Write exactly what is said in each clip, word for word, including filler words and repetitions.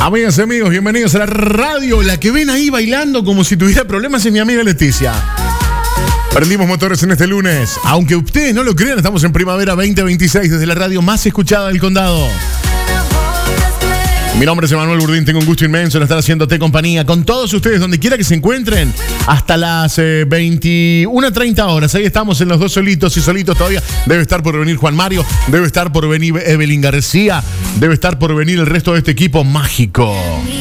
Amigas y amigos, bienvenidos a la radio. La que ven ahí bailando como si tuviera problemas es mi amiga Leticia. Prendimos motores en este lunes. Aunque ustedes no lo crean, estamos en Primavera veinte veintiséis desde la radio más escuchada del condado. Mi nombre es Emanuel Burdín, tengo un gusto inmenso en estar haciéndote compañía con todos ustedes, donde quiera que se encuentren, hasta las eh, veintiuna treinta horas. Ahí estamos en los dos solitos y solitos todavía. Debe estar por venir Juan Mario, debe estar por venir Evelyn García, debe estar por venir el resto de este equipo mágico.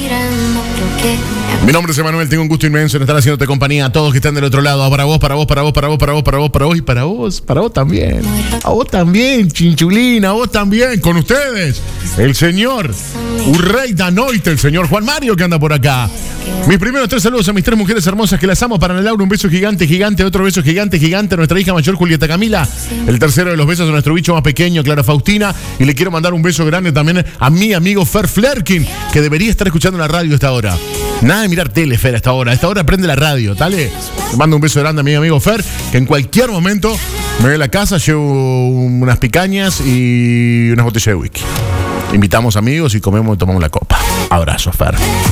Mi nombre es Emanuel, tengo un gusto inmenso en estar haciéndote compañía a todos que están del otro lado. Para vos, para vos, para vos, para vos, para vos, para vos, para vos y para vos, para vos también. A vos también, chinchulina, a vos también. Con ustedes, el señor Urrey Danoite, el señor Juan Mario que anda por acá. Mis primeros tres saludos a mis tres mujeres hermosas que las amo. Para Laura, un beso gigante, gigante, otro beso gigante, gigante a nuestra hija mayor Julieta Camila. El tercero de los besos a nuestro bicho más pequeño, Clara Faustina. Y le quiero mandar un beso grande también a mi amigo Fer Flerkin, que debería estar escuchando la radio a esta hora. Nada de mirar tele, Fer, a esta hora. A esta hora prende la radio, ¿vale? Le mando un beso grande a mi amigo Fer, que en cualquier momento me ve a la casa, llevo unas picañas y unas botellas de whisky. Invitamos amigos y comemos y tomamos la copa. Abrazo, Fer.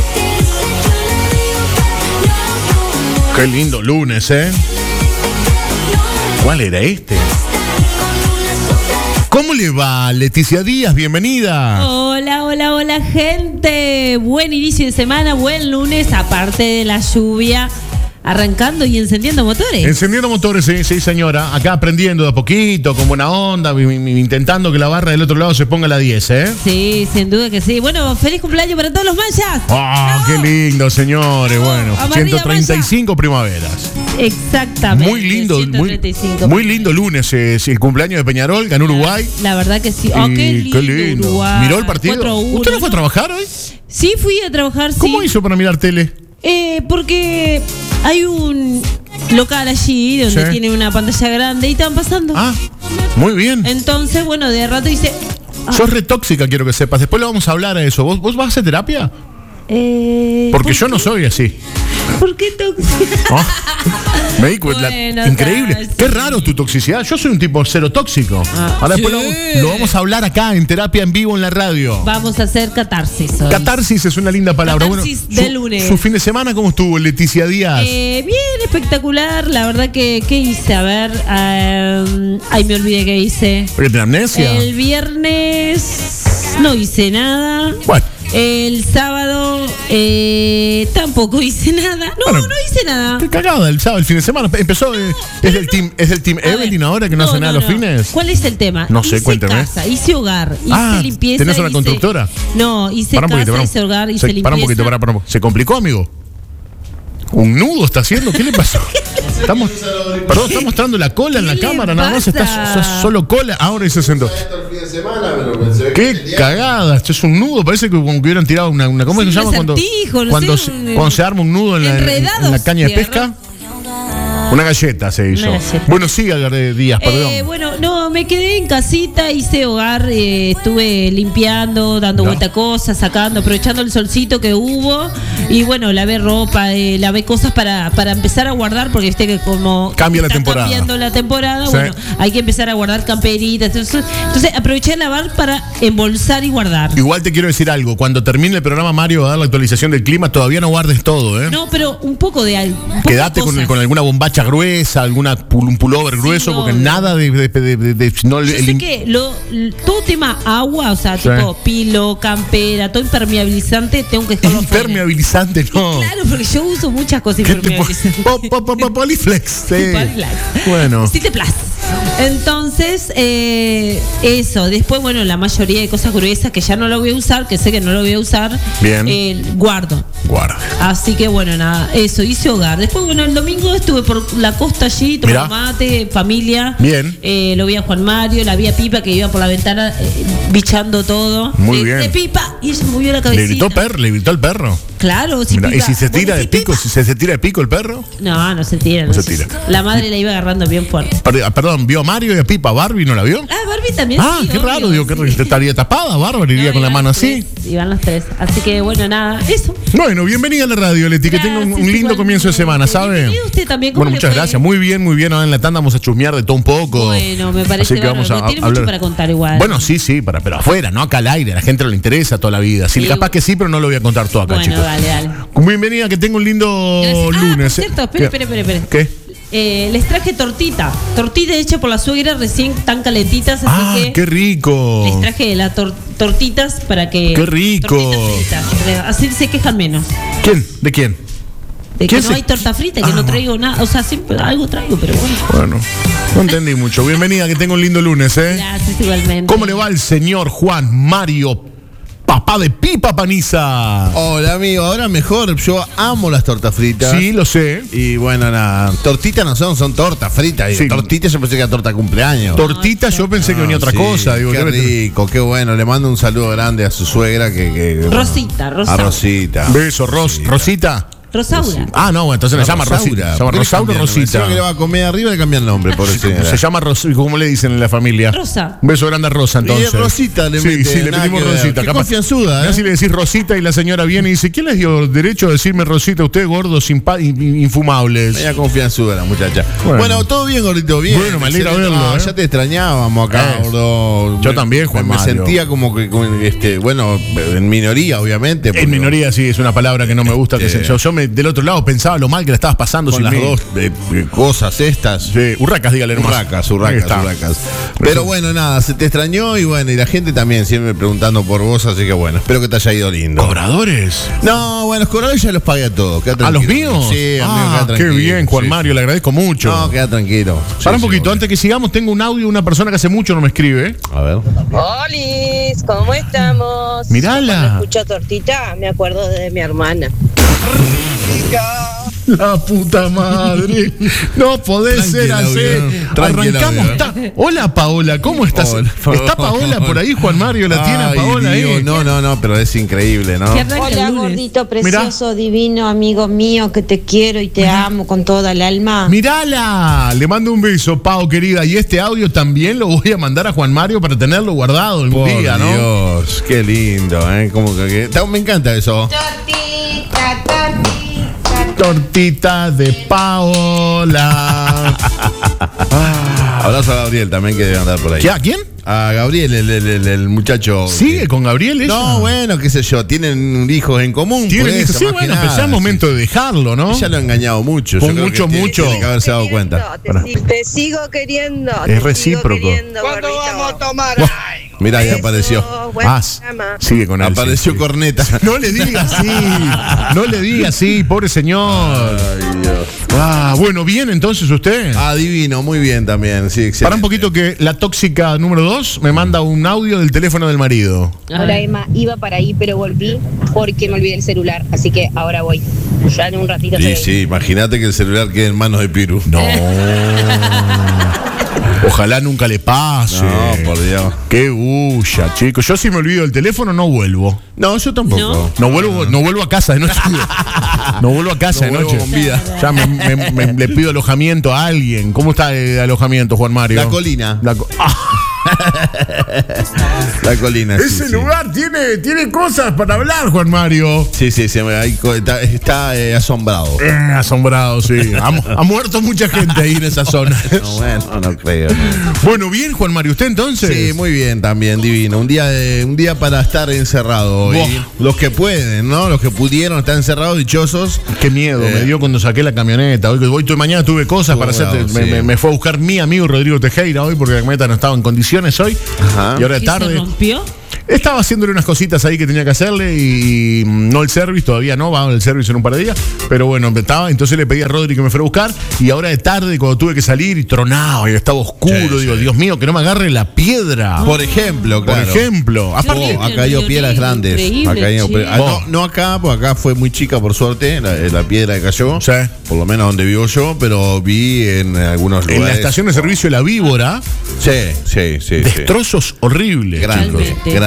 Qué lindo lunes, ¿eh? ¿Cuál era este? ¿Cómo le va, Leticia Díaz? Bienvenida. Hola, hola, hola, gente. Buen inicio de semana, buen lunes, aparte de la lluvia. Arrancando y encendiendo motores. Encendiendo motores, sí, sí, señora. Acá aprendiendo de a poquito, con buena onda, intentando que la barra del otro lado se ponga a la diez, ¿eh? Sí, sin duda que sí. Bueno, feliz cumpleaños para todos los mayas. ¡Ah, oh, no. Qué lindo, señores! Bueno, ciento treinta y cinco maya. Primaveras. Exactamente. Muy lindo, muy, muy lindo lunes. Eh, el cumpleaños de Peñarol, ganó Uruguay. La verdad que sí. Oh, qué lindo, qué lindo. Uruguay. ¿Miró el partido? ¿Usted no fue a trabajar hoy? Sí, fui a trabajar, sí. ¿Cómo hizo para mirar tele? Eh, porque hay un local allí donde sí. tiene una pantalla grande y están pasando. Ah, muy bien. Entonces, bueno, de rato dice... Ah. Sos re tóxica, quiero que sepas. Después le vamos a hablar a eso. ¿Vos, vos vas a hacer terapia? Eh, porque yo qué? no soy así. ¿Por qué tóxica? Oh, me di cuenta. Bueno, increíble. sí. Qué raro tu toxicidad. Yo soy un tipo cero tóxico. Ah, Ahora después sí. lo, lo vamos a hablar acá en terapia en vivo en la radio. Vamos a hacer catarsis hoy. Catarsis es una linda palabra. Catarsis bueno, de su, lunes. ¿Su fin de semana cómo estuvo, Leticia Díaz? Eh, bien, espectacular. La verdad que, ¿qué hice? A ver, um, ay, me olvidé qué hice. ¿Porque tenés amnesia? El viernes no hice nada. Bueno. El sábado eh, tampoco hice nada. No, bueno, no hice nada. Qué cagada el sábado, el fin de semana. Empezó, no, eh, es, del no. team, es del team Evelyn ver, ahora que no, no hace nada no, los fines. ¿Cuál es el tema? No sé, hice cuéntame. Casa, hice hogar, hice ah, limpieza. ¿tenés una hice, constructora? No, hice para casa, poquito, hice hogar, hice se, limpieza. Para un poquito, para, para un poquito. ¿Se complicó, amigo? ¿Un nudo está haciendo? ¿Qué le pasó? Estamos, perdón, está mostrando la cola en la cámara, nada más está, está solo cola. Ahora se sentó. Qué cagada, esto es un nudo, parece que como que hubieran tirado una, una ¿cómo sí, se llama cuando, no cuando, sé, se, un, cuando se arma un nudo en la, en, en la caña de pesca? Una galleta se hizo. Galleta. Bueno, sí, Díaz, perdón. Eh, bueno, no, me quedé en casita, hice hogar, eh, estuve limpiando, dando no. vuelta a cosas, sacando, aprovechando el solcito que hubo. Y bueno, lavé ropa, eh, lavé cosas para, para empezar a guardar, porque viste que como cambia la temporada. cambiando la temporada, sí. bueno, hay que empezar a guardar camperitas. Entonces, entonces aproveché de lavar para embolsar y guardar. Igual te quiero decir algo, cuando termine el programa Mario va a dar la actualización del clima, todavía no guardes todo, ¿eh? No, pero un poco de algo. Quédate con, con alguna bombacha gruesa, alguna un pullover sí, grueso, no, porque no. nada de, de, de, de, de no, yo el, sé que lo, todo tema agua, o sea, sí. tipo pilo, campera, todo impermeabilizante, tengo que estarlo impermeabilizante, no. Y claro, porque yo uso muchas cosas impermeabilizantes. Po, po, po, po, Poliflex, sí. Poliflex. Bueno. Citeplas. Entonces, eh, eso. Después, bueno, la mayoría de cosas gruesas que ya no lo voy a usar, que sé que no lo voy a usar, bien. Eh, guardo. Guarda. Así que bueno, nada, eso, hice hogar. Después, bueno, el domingo estuve por la costa allí, tomé mate, familia. Bien. Eh, lo vi a Juan Mario, la vi a Pipa que iba por la ventana eh, bichando todo. Muy eh, bien. De Pipa, y ella movió la cabecita. ¿Le gritó, per, ¿Le gritó el perro? Claro. Claro, si Mirá, ¿y pica- si se tira bueno, de si pico? pica- Si se, se tira de pico el perro. No, no se tira. No No, se se- tira. La madre la iba agarrando bien fuerte. Per- Perdón, ¿vio a Mario y a Pipa? ¿Barbie no la vio? Ah, Barbie también. Ah, sí, qué obvio, raro, digo, que sí. estaría tapada, Bárbara, iría No, con la iban mano los así. tres, Iban los tres. Así que bueno, nada, eso. Bueno, bienvenida a la radio, Leti, que tenga un, un Gracias, lindo igualmente. comienzo de semana, ¿sabe? Bienvenido usted también, ¿cómo Bueno, le muchas fue? gracias, muy bien, muy bien. Ahora en la tanda vamos a chusmear de todo un poco. Bueno, me parece Así que vamos a, bárbaro, tiene a mucho hablar. para contar igual. Bueno, sí, sí, para, pero afuera, no acá al aire. A la gente no le interesa toda la vida. Sí, Sí. capaz que sí, pero no lo voy a contar todo acá, Bueno, chicos. dale, dale. Bienvenida, que tenga un lindo Gracias. Ah, lunes. por ¿eh? cierto, espere, ¿Qué? espere, espere, espere. ¿Qué? Eh, les traje tortita. Tortita hecha por la suegra, recién tan calentitas, así Ah, que qué rico. les traje las tor- tortitas para que. Qué rico. Tortitas fritas. Así se quejan menos. ¿Quién? ¿De quién? De que ¿Quién no se- hay torta frita, que Ah, no traigo nada. O sea, siempre algo traigo, pero bueno. Bueno, no entendí mucho. Bienvenida, que tenga un lindo lunes, ¿eh? Gracias igualmente. ¿Cómo le va al señor Juan Mario, papá de Pipa Paniza? Hola amigo, ahora mejor, yo amo las tortas fritas. Sí, lo sé. Y bueno, nada, tortitas no son, son tortas fritas. Y Sí. tortitas yo pensé que era torta de cumpleaños. Tortita, yo pensé que venía Ah, otra sí, cosa. Digo, qué debe tener- rico, qué bueno. Le mando un saludo grande a su suegra que... que Rosita, Rosa. A Rosita. Beso, Ros, Rosita. Rosaura. Ah, no, entonces le llama Rosita. Se llama Rosaura o Rosita. que le va a comer arriba le cambia el nombre, por Se, señora. se llama Rosita, ¿cómo le dicen en la familia? Rosa. Un beso grande a Rosa, entonces. Y Rosita le Sí, mete, sí, le nada metimos que ver. Rosita. Qué Capaz- confianzuda, ¿eh? Mirá si le decís Rosita y la señora viene y dice, ¿quién les dio derecho a decirme Rosita? Usted gordo, simpa- in- in- infumables. Media confianzuda la muchacha. Bueno. Bueno, todo bien, gordito, bien. Bueno, me alegra Excelente. verlo, Ah, ¿eh? Ya te extrañábamos acá, Eh, gordo. yo Me- también, Juan Me Mario. sentía como que, como, este, bueno, en minoría, obviamente. porque En minoría sí, es una palabra que no me gusta. Que Este- se- yo, yo me, del otro lado pensaba lo mal que la estabas pasando Con sin las mí. dos eh, eh, cosas estas. Sí, urracas, dígale nomás. Urracas, Ahí urracas, está. urracas. Pero bueno, nada, se te extrañó y bueno, y la gente también siempre preguntando por vos, así que bueno, espero que te haya ido lindo. ¿Cobradores? No, bueno, los cobradores ya los pagué a todos. queda ¿A los tranquilo. míos? Sí, amigo, ah, queda qué tranquilo. bien, Juan Sí. Mario, le agradezco mucho. No, queda tranquilo. Sí, Para un sí, poquito, bueno. antes que sigamos, tengo un audio de una persona que hace mucho no me escribe. ¿eh? A ver. Olis, ¿cómo estamos? Mirala. Cuando escucho tortita, me acuerdo de mi hermana. La puta madre. No podés Tranqui, ser así. audio. Tranqui, Arrancamos. audio. ta- Hola, Paola, ¿cómo estás? Hola, ¿Está Paola por ahí, Juan Mario? ¿La tiene a Ay, Paola Dios, ahí? No, no, no, pero es increíble, ¿no? Que arranca Hola, el lunes. gordito precioso, divino, amigo mío, que te quiero y te amo con toda el alma. Mirala, le mando un beso, Pau, querida. Y este audio también lo voy a mandar a Juan Mario para tenerlo guardado algún Por día, ¿no? Dios, qué lindo, ¿eh? Como que, que- ta- me encanta eso. Tortita, tortita. Tortita de Paola. Abrazo a Gabriel también que debe andar por ahí. ¿Qué, ¿A quién? A Gabriel, el, el- el- el muchacho. ¿Sigue que- con Gabriel ella? No, bueno, qué sé yo, tienen hijos en común. Tienen por hijos. eso, Sí, más que bueno, nada, pero ya es momento sí. de dejarlo, ¿no? Ella lo ha engañado mucho. Con yo creo que mucho, tiene- mucho. Tiene que haberse dado cuenta. Te, si- te sigo queriendo. Es te sigo recíproco. queriendo, ¿Cuándo gordito. vamos a tomar? Mira, ahí Besos, apareció. buen Ah, programa. sigue con él. Apareció sí, sí. Corneta. No le diga así. No le diga así, pobre señor. Ay, Dios. Ah, bueno, bien entonces usted. Ah, divino, muy bien también. Sí, excelente. Para un poquito que la tóxica número dos me manda un audio del teléfono del marido. Hola Emma, iba para ahí pero volví porque me olvidé el celular, así que ahora voy. Ya en un ratito Sí, estoy sí, imagínate que el celular quede en manos de Piru. No. Ojalá nunca le pase. No, por Dios. Qué bulla, chicos. Yo si me olvido del teléfono no vuelvo. No, yo tampoco. No vuelvo, no vuelvo a casa de noche. No vuelvo a casa No de vuelvo noche. con vida. Ya me, me- me- le pido alojamiento a alguien. ¿Cómo está el alojamiento, Juan Mario? La colina. La co- Ah, La colina. sí, ese sí. lugar tiene, tiene cosas para hablar, Juan Mario. Sí, sí, sí, ahí co- está, está, eh, asombrado. Eh, asombrado, sí. Ha, mu- ha muerto mucha gente ahí en esa zona. No, bueno, no creo. Bueno, bien, Juan Mario, ¿usted entonces? Sí, muy bien también, divino. Un día de, un día para estar encerrado hoy. Buah. Los que pueden, ¿no? Los que pudieron estar encerrados, dichosos. Qué miedo Eh. me dio cuando saqué la camioneta. Hoy, hoy tu- mañana tuve cosas Estuvo para hacer. bravo, me, sí. me- me fue a buscar mi amigo Rodrigo Tejera hoy porque la camioneta no estaba en condiciones hoy. Ajá. Y ahora de ¿Y se tarde. rompió? Estaba haciéndole unas cositas ahí que tenía que hacerle y mm, no el service, todavía no, va el service en un par de días, pero bueno, estaba, entonces le pedí a Rodri que me fuera a buscar y ahora de tarde cuando tuve que salir y tronado y estaba oscuro, Sí, digo, sí. Dios mío, que no me agarre la piedra. Por ejemplo, Por claro. ejemplo. Ah, Oh, Horrible, ha caído horrible, piedras grandes. increíble, Ha caído che. piedras- ah, Vos. no, no acá, porque acá fue muy chica por suerte, la, la piedra que cayó. Sí. Por lo menos donde vivo yo, pero vi en algunos lugares. en la estación de servicio de la Víbora, Sí, sí, sí. sí. destrozos horribles. Grandes, Totalmente. grandes.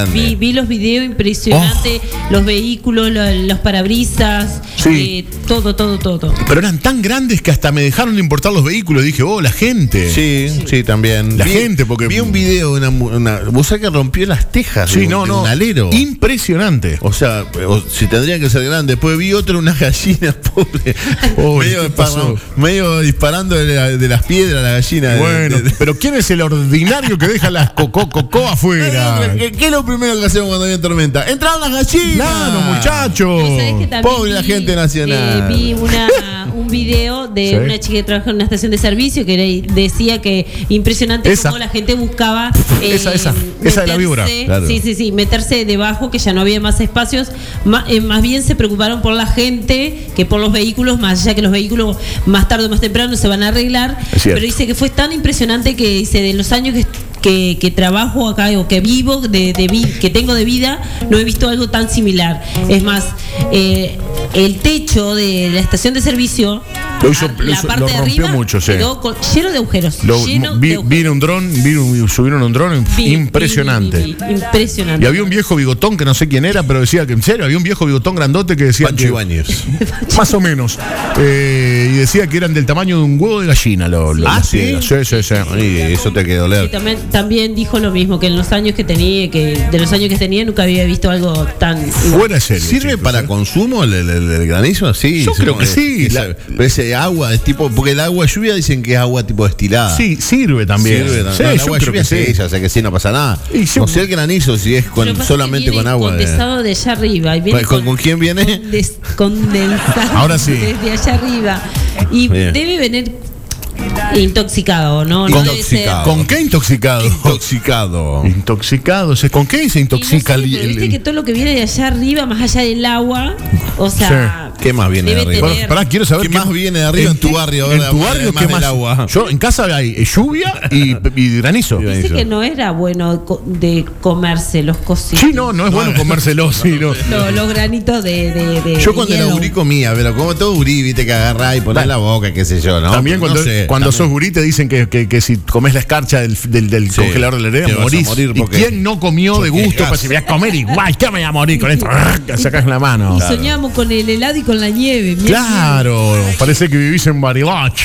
Vi, vi los videos impresionantes, oh. los vehículos, los, los parabrisas, sí. eh, todo, todo, todo. Pero eran tan grandes que hasta me dejaron de importar los vehículos. Dije, oh, la gente. Sí, sí, sí también. La vi, gente, porque. Vi un video de una, una. ¿Vos sabés que rompió las tejas? Sí, de, no, de no. Un alero. Impresionante. O sea, o, si tendría que ser grande. Después vi otro, una gallina, pobre. Oh, medio, disparando, medio disparando de, la, de las piedras la gallina. Bueno, de, de, pero ¿quién es el ordinario que deja las cocó cocó afuera? ¿Qué, ¿Qué es lo primero que hacemos cuando hay tormenta? ¡Entran las gallinas! Claro, muchachos. Pobre la gente nacional. Eh, vi una, un video de ¿sí? una chica que trabaja en una estación de servicio que decía que impresionante esa. cómo la gente buscaba eh, esa, esa, esa de la víbora. Claro. Sí, sí, sí, meterse debajo, que ya no había más espacios. Más, eh, más bien se preocuparon por la gente que por los vehículos, más allá que los vehículos más tarde o más temprano se van a arreglar. Pero dice que fue tan impresionante que dice de los años que Que, que trabajo acá o que vivo, de, de vi, que tengo de vida, no he visto algo tan similar. Es más, eh, el techo de la estación de servicio, lo, hizo, la lo, hizo, parte lo de rompió arriba, mucho, sí. quedó con, lleno de agujeros. Lo, lleno vi, de agujeros. Vino un dron, vino, subieron un dron Vi, impresionante. vi, vi, vi, impresionante. Y había un viejo bigotón que no sé quién era, pero decía que en serio, había un viejo bigotón grandote que decía. Pancho Ibáñez. Más o menos. Eh, y decía que eran del tamaño de un huevo de gallina. Lo, lo, ¿Ah, sí? Sí, sí, sí. Y eso te quedó doler. Y también, también dijo lo mismo, que en los años que tenía, que de los años que tenía nunca había visto algo tan fuera de serie. ¿Sirve chicos, para ¿eh? consumo el, el, el, el granizo? Sí. Yo creo que es, sí. Es, La, pero ese agua es tipo, porque el agua de lluvia dicen que es agua tipo destilada. Sí, sirve también. Sirve, sí, no, el yo agua de creo lluvia que sí. sí, ya sé que sí, no pasa nada. Y yo- No sé el granizo si es con, Lo que pasa solamente es que con viene agua. condensado de allá arriba. Y viene ¿Con- con quién viene? condes- condensado Ahora sí. desde allá arriba. Y Bien. debe venir intoxicado, ¿no? No debe ser- Intoxicado. ¿Con qué intoxicado? Intoxicado. Intoxicado. ¿Con qué se Y no intoxica sé, el, pero el- viste que todo lo que viene de allá arriba, más allá del agua, o sea, ¿Qué más viene de debe arriba? tener- Bueno, pará, quiero saber ¿Qué más viene de arriba en tu qué- barrio? En ahora, tu barrio, además ¿qué del más? agua? Yo, en casa hay eh, lluvia y, y granizo. Y dice granizo. que no era bueno co- de comerse los cositos. Sí, no, no es bueno comérselos. Sí, no. No, los granitos de, de, de Yo cuando hielo. era gurí comía, pero como todo gurí, viste que agarrá y ponés la boca, qué sé yo, ¿no? También Pero cuando, no sé, cuando también. sos gurí te dicen que, que, que si comes la escarcha del, del, del Sí, congelador de la que heredera, vas a morís. morir ¿Y porque- quién no comió de porque gusto? gas. Pues si voy a comer igual, ¿qué me voy a morir con esto? Que sacas la mano. Y soñamos con el helado y con la nieve. Mirá. Claro, parece que vivís en Bariloche.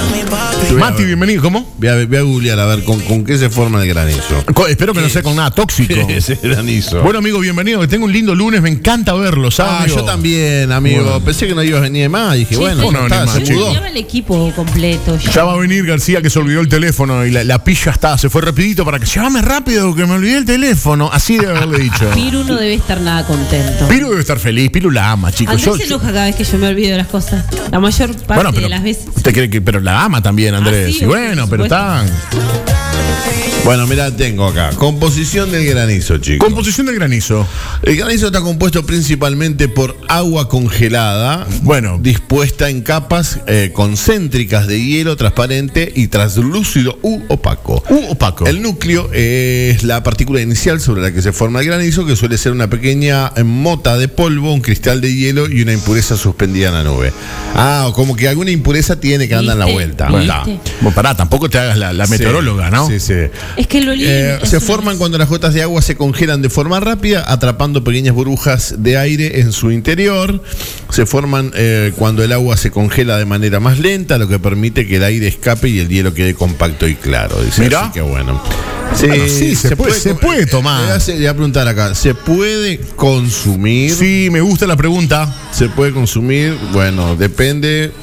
Mati, bienvenido. ¿Cómo? Voy a, voy a googlear a ver con, con qué se forma el granizo. Co- Espero que no sea con nada tóxico. ¿Qué es el granizo? Bueno, amigo, bienvenido. Que tengo un lindo lunes. Me encanta verlo, ¿sabes? Ah, amigo? yo también, amigo. Bueno. Pensé que no ibas a venir más. Dije, Sí, bueno, sí. ya No, está, ni más, se chico. mudó. Lleva el equipo completo. ya. Ya va a venir García que se olvidó el teléfono y la, la pilla está, se fue rapidito para que llévame rápido que me olvidé el teléfono. Así debe haberle dicho. Piru no debe estar nada contento. Piru debe estar feliz, Piru la ama, chicos. Andrés Yo- se enoja cada vez que yo me olvido de las cosas. La mayor parte bueno, pero de las veces. usted cree que, pero la ama también, Andrés. Ah, sí, y bueno, por pero supuesto. está. Bueno, mirá, tengo acá. Composición del granizo, chicos. Composición de granizo. El granizo está compuesto principalmente por agua congelada, Bueno. dispuesta en capas eh, concéntricas de hielo transparente y translúcido u opaco. U opaco. El núcleo es la partícula inicial sobre la que se forma el granizo, que suele ser una pequeña eh, mota de polvo, un cristal de hielo y una impureza suspendida en la nube. Ah, o como que alguna impureza tiene que andar en la ¿Viste? vuelta. ¿Viste? Está. Bueno, pará, tampoco te hagas la, la Sí, meteoróloga, ¿no? Sí, sí. Es que lo lindo. Eh, es se una- forman cuando las gotas de agua se congelan de forma rápida, atrapando pequeñas burbujas de aire en su interior. Se forman eh, cuando el agua se congela de manera más lenta, lo que permite que el aire escape y el hielo quede compacto y claro. Dice, Mirá. así que bueno. Sí, Bueno, sí, se puede- se puede tomar. Le voy a hacer- le voy a preguntar acá, ¿se puede consumir? Sí, me gusta la pregunta. ¿Se puede consumir? Bueno, depende.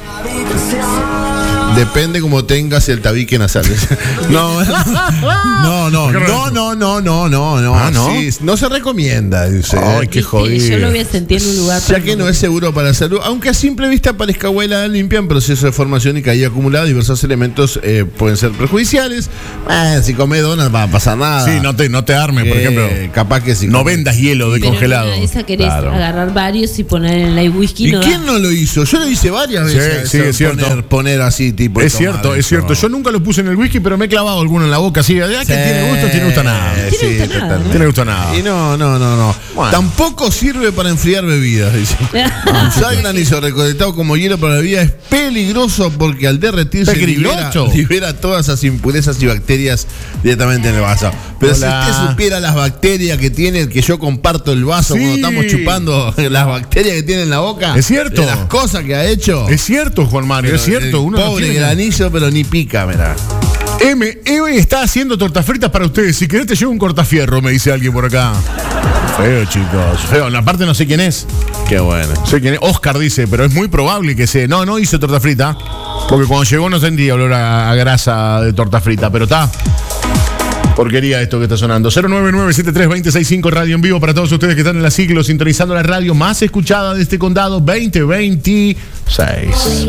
Depende como tengas el tabique nasal. No, no, no, no, no, no, no, no, no, no. Ah, ¿no? Sí, no se recomienda, dice. Ay, qué Viste, jodido. Yo lo voy a sentir en un lugar. Ya que no es seguro para la salud, aunque a simple vista parezca abuela limpia, en proceso de formación y caída acumulada, diversos elementos eh, pueden ser perjudiciales. Eh, si comes donas va a pasar nada. Sí, no te, no te armes, por Eh, ejemplo. capaz que si No comes- vendas hielo de Pero congelado. en una de esa querés Claro. agarrar varios y poner en la whisky. ¿Y no da. quién no lo hizo? Yo lo hice varias Sí, veces. sí, eso, es cierto. Poner, poner así tipo. Es cierto, es cierto. Yo nunca lo puse en el whisky, pero me he clavado alguno en la boca así. ¿Ya que tiene gusto? Tiene gusto a nada. Tiene gusto a nada. Tiene gusto a nada. Y no, no, no, no. Bueno. Tampoco sirve para enfriar bebidas, dice. Usar granizo recolectado como hielo para la bebida es peligroso porque al derretirse libera, Peligroso. libera todas esas impurezas y bacterias directamente en el vaso. Pero Hola. si usted supiera las bacterias que tiene, que yo comparto el vaso Sí. cuando estamos chupando, las bacterias que tiene en la boca. Es cierto. De las cosas que ha hecho. Es cierto, Juan Mario, es cierto. El Uno no pobre tiene- granizo, pero ni pica, mirá. M, M está haciendo tortas fritas para ustedes. Si querés te llevo un cortafierro, me dice alguien por acá. Feo, chicos. Feo. Aparte no sé quién es. Qué bueno. No sé quién es. Oscar dice, pero es muy probable que se... No, no hizo torta frita. Porque cuando llegó no sentía olor a, a grasa de torta frita. Pero está... Porquería esto que está sonando. cero nueve nueve siete tres dos cero seis cinco Radio en vivo para todos ustedes que están en la siglo sintonizando la radio más escuchada de este condado veinte veintiséis.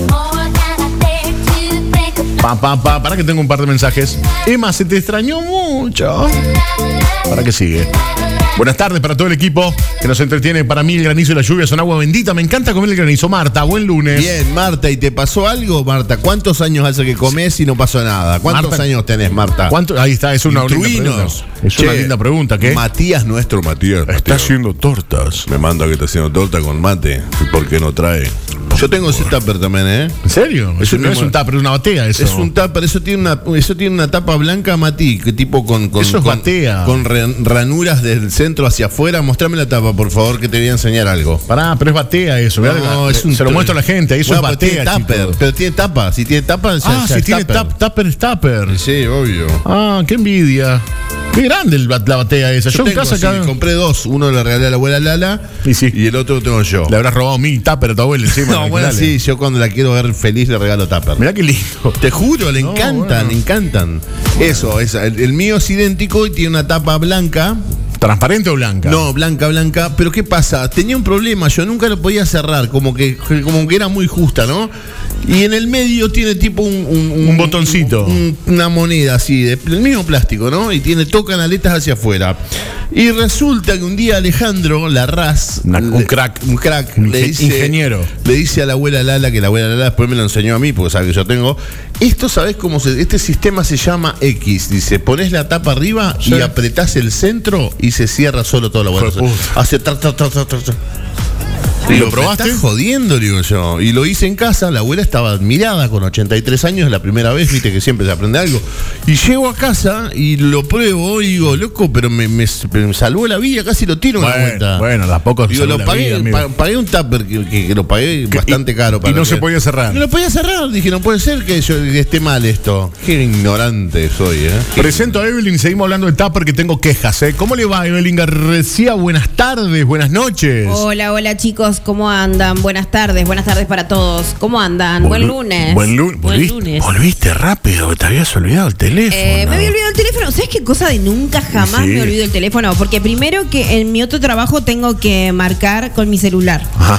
Pa, pa, pa, para que tengo un par de mensajes. Emma, se te extrañó mucho. ¿Para qué sigue? Buenas tardes para todo el equipo que nos entretiene. Para mí el granizo y la lluvia son agua bendita. Me encanta comer el granizo. Marta, buen lunes. Bien, Marta, ¿y te pasó algo, Marta? ¿Cuántos años hace que comés y no pasó nada? ¿Cuántos Marta, años tenés, Marta? ¿Cuánto? Ahí está, es una linda Instruinos. pregunta. Es una Che, linda pregunta. ¿Qué? Matías, nuestro Matías. Está Matías, haciendo tortas. me manda que está haciendo torta con mate. ¿Y por qué no trae? Yo tengo ese tupper también, ¿eh? ¿En serio? Eso Eso no es mismo. un tupper, es una batea eso. Es un tupper, eso tiene una, eso tiene una tapa blanca, Mati, que tipo con, con, Eso es con, batea. con re- ranuras del centro hacia afuera. Mostrame la tapa, por favor, que te voy a enseñar algo. Pará, pero es batea eso. mirá, No, la- es un se lo tr- muestro a la gente. Eso Bueno, es pero tiene batea, tupper, chicos. pero tiene tapa. Si tiene tapa, ya- Ah, ya si es tiene tupper. tap, tupper es tupper. Sí, obvio. Ah, qué envidia. Qué grande el bat- la batea esa. Yo, Yo en tengo, casa sí, acá. compré dos. Uno le regalé a la abuela Lala Y sí. y el otro lo tengo yo. Le habrás robado mil tupper a tu abuela encima. No, bueno, Dale. sí, yo cuando la quiero ver feliz le regalo tupper. Mirá qué lindo. Te juro, le No, encantan, bueno. le encantan. Eso, esa, el, el mío es idéntico y tiene una tapa blanca. ¿Transparente o blanca? No, blanca, blanca. Pero ¿qué pasa? Tenía un problema, yo nunca lo podía cerrar, como que, como que era muy justa, ¿no? Y en el medio tiene tipo un... Un, Un botoncito. un- una moneda así, de- del mismo plástico, ¿no? Y tiene todo canaletas hacia afuera. Y resulta que un día Alejandro Larraz, Una- un le- crack. un crack, Un le inge- dice, ingeniero. le dice a la abuela Lala, que la abuela Lala después me lo enseñó a mí, porque sabe que yo tengo. Esto, ¿sabés cómo se...? Este sistema se llama X. Dice, pones la tapa arriba Sí. y apretás el centro y se cierra solo toda la Hijo vuelta. de puta. Hace tra, tra, tra, tra, tra, tra. ¿Y Digo, lo probaste? ¿me estás jodiendo, digo yo. Y lo hice en casa, la abuela estaba admirada con ochenta y tres años, la primera vez, viste que siempre se aprende algo. Y llego a casa y lo pruebo y digo, loco, pero me, me- me salvó la vida, casi lo tiro en la Bueno, vuelta. bueno, de a poco Digo, salvó lo la pagué, vida, amigo. pa- pagué un tupper que, que- que lo pagué Que- bastante y- caro. y no que- se podía cerrar. No lo podía cerrar, dije, no puede ser que yo que esté mal esto. Qué ignorante soy, ¿eh? Presento a Evelyn, seguimos hablando del tupper que tengo quejas, ¿eh? ¿Cómo le va, Evelyn García? Buenas tardes, buenas noches. Hola, hola chicos, ¿cómo andan? Buenas tardes, buenas tardes para todos. ¿Cómo andan? Buen lunes. Buen, lu- Buen volviste, lunes. volviste rápido, te habías olvidado el teléfono. Eh, me había olvidado el teléfono. ¿Sabes qué cosa de nunca jamás Sí. me olvido el teléfono? Porque primero que en mi otro trabajo tengo que marcar con mi celular. Ajá.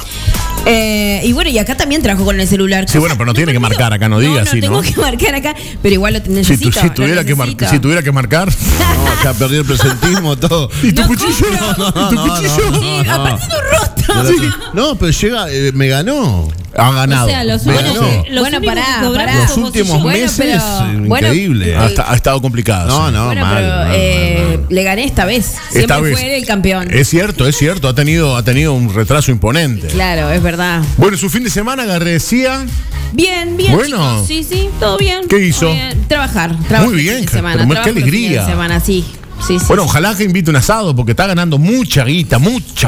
Eh, y bueno, y acá también trabajo con el celular. Sí, bueno, pero no tiene que marcar acá, no diga no, así, tengo ¿no? que marcar acá, pero igual lo Si, necesito. tu- si lo tuviera que mar- necesito. si tuviera que marcar. No, ya perdí el presentismo, todo. ¿Y tu No cuchillo? compro. ¿Y tu No, no, cuchillo? no, Sí, no. aparte de un rostro. No, pero llega, eh, me ganó. Ha ganado. O sea, los Bueno, únicos, no. los Bueno, únicos pará, que cobramos pará. Los somos últimos yo. Bueno, meses, pero- eh, bueno, increíble. Ha, esta- ha estado complicado. No, sí. no, Bueno, mal, pero mal, eh, mal, mal. le gané esta vez. Siempre Esta vez. fue él el campeón. Es cierto, es cierto. Ha tenido, ha tenido un retraso imponente. Claro, es verdad. Bueno, su fin de semana, García. Bien, bien. Bueno. chicos. Sí, sí, todo bien. ¿Qué hizo? Todo bien. Trabajar. trabajar Muy bien, fin de pero semana. qué trabajo los alegría. fines de semana, sí. Sí, sí. Bueno, ojalá que invite un asado porque está ganando mucha guita, mucha,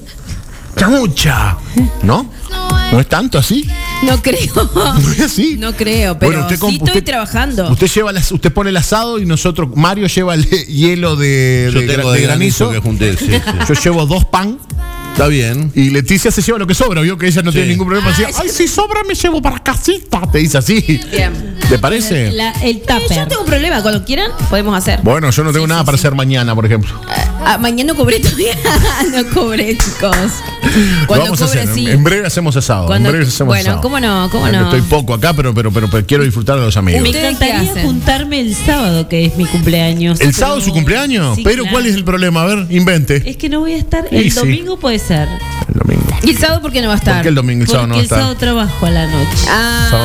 mucha, mucha. ¿No? ¿No es tanto así? No creo. No es así. No creo, pero Bueno, usted sí comp- estoy usted- trabajando. Usted lleva las- usted pone el asado y nosotros, Mario lleva el hielo de, Yo de tengo gra- de de granizo. granizo que junté, sí, sí. Yo llevo dos pan Está bien. y Leticia se lleva lo que sobra. Vio que ella no Sí. tiene ningún problema. Decía, ay, si sobra me llevo para casita. Te dice así. Bien. ¿Te parece? La- el Eh, yo tupper. no tengo problema. Cuando quieran, podemos hacer. Bueno, yo no tengo Sí, nada sí, para sí. hacer mañana, por ejemplo. Ah, mañana no cobré todavía. No cobré, chicos. Lo Cuando vamos a cobre, hacer. sí. En breve hacemos asado. Cuando- en breve hacemos bueno, asado. ¿cómo no? ¿Cómo Eh, no? Estoy poco acá, pero, pero, pero, pero quiero disfrutar de los amigos. Me ¿Ustedes encantaría qué hacen? juntarme el sábado, que es mi cumpleaños. ¿El pero- sábado es su cumpleaños? Sí, pero claro. ¿cuál es el problema? A ver, invente. Es que no voy a estar. Y El sí. domingo puede ser. El domingo. ¿Y el sábado por qué no va a estar? ¿Por qué el domingo y el sábado Porque no va a el estar? sábado trabajo a la noche. Ah, Sábado